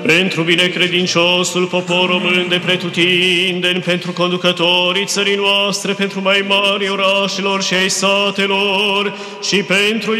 pentru binecredinciosul popor român de pretutindeni, pentru conducătorii țării noastre, pentru mai mari orașelor și ai satelor și pentru